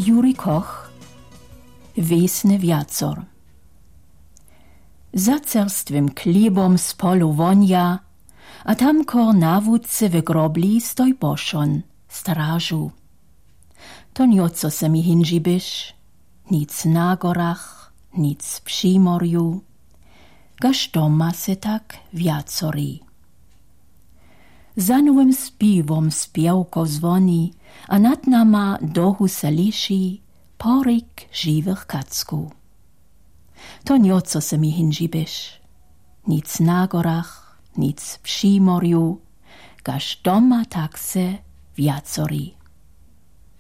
Juri Koch, Wiesny wiacor. Za cerstwym chlebom z polu wonia, a tamko na wódce w grobli stoj boszon, strażu. To nioco se mi hinži byš, nic na gorach, nic w przymorju, gaż doma se tak wiacori. Za nowym spiwom spiewko dzwoni, a nad nama dohu se liši porik żywych kacku. To nioco se mi hinži byš, nic na gorach, nic w przymorju, gaż doma tak se wiacori.